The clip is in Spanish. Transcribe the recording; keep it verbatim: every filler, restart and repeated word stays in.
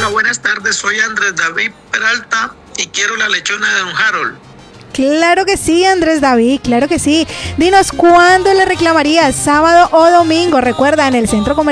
buenas tardes. Soy Andrés David Peralta y quiero la lechona de don Harold. Claro que sí, Andrés David, claro que sí. Dinos, ¿cuándo le reclamarías? ¿Sábado o domingo? Recuerda, en el Centro Comercial